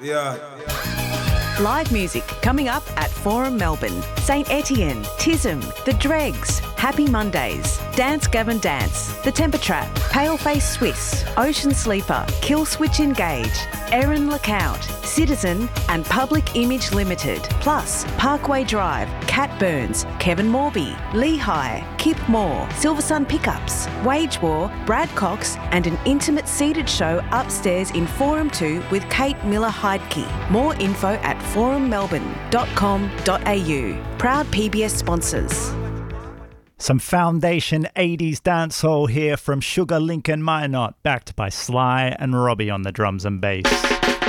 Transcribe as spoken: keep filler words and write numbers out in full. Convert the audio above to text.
Yeah. Live music coming up at Forum Melbourne. Saint Etienne, Tism, The Dregs, Happy Mondays, Dance Gavin Dance, The Temper Trap, Paleface Swiss, Ocean Sleeper, Kill Switch Engage, Erin LeCount, Citizen and Public Image Limited, plus Parkway Drive, Cat Burns, Kevin Morby, Lehigh, Kip Moore, Silver Sun Pickups, Wage War, Brad Cox and an intimate seated show upstairs in Forum two with Kate Miller-Heidke. More info at forum melbourne dot com dot a u. Proud P B S sponsors. Some foundation eighties dancehall here from Sugar Lincoln Minot, backed by Sly and Robbie on the drums and bass.